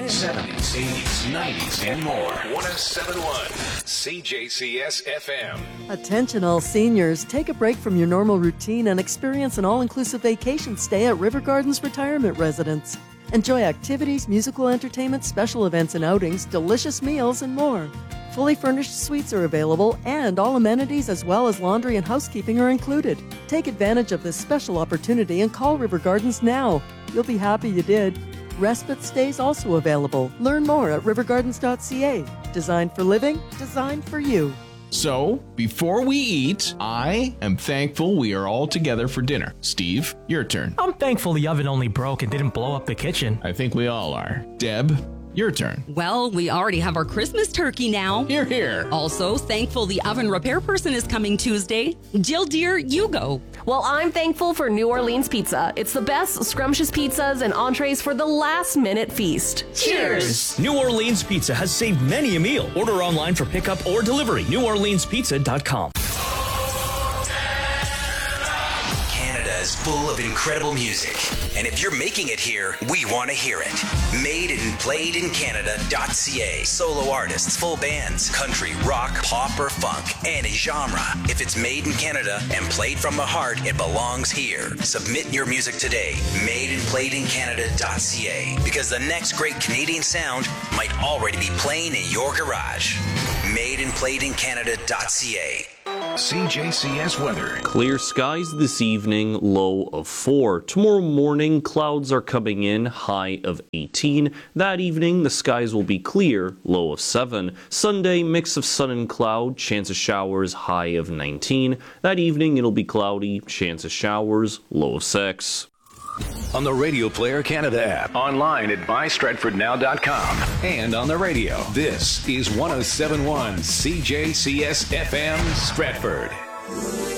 70s, 80s, 90s, and more. 1071 CJCS FM. Attention all seniors, take a break from your normal routine and experience an all-inclusive vacation stay at River Gardens Retirement Residence. Enjoy activities, musical entertainment, special events and outings, delicious meals, and more. Fully furnished suites are available, and all amenities as well as laundry and housekeeping are included. Take advantage of this special opportunity and call River Gardens now. You'll be happy you did. Respite stays also available. Learn more at rivergardens.ca. Designed for living, designed for you. So, before we eat, I am thankful we are all together for dinner. Steve, your turn. I'm thankful the oven only broke and didn't blow up the kitchen. I think we all are. Deb, your turn. Well, we already have our Christmas turkey now. Hear, hear. Also, thankful the oven repair person is coming Tuesday. Jill, dear, you go. Well, I'm thankful for New Orleans pizza. It's the best scrumptious pizzas and entrees for the last-minute feast. Cheers! New Orleans Pizza has saved many a meal. Order online for pickup or delivery. NewOrleansPizza.com. Canada is full of incredible music. And if you're making it here, we want to hear it. Made and played in Canada.ca. Solo artists, full bands, country, rock, pop, or funk, any genre. If it's made in Canada and played from the heart, it belongs here. Submit your music today. Made and played in Canada.ca. Because the next great Canadian sound might already be playing in your garage. Made and played in Canada.ca. CJCS weather. Clear skies this evening, low of 4. Tomorrow morning, clouds are coming in, high of 18. That evening, the skies will be clear, low of 7. Sunday, mix of sun and cloud, chance of showers, high of 19. That evening, it'll be cloudy, chance of showers, low of 6. On the Radio Player Canada app, online at mystratfordnow.com, and on the radio. This is 1071 CJCS FM Stratford.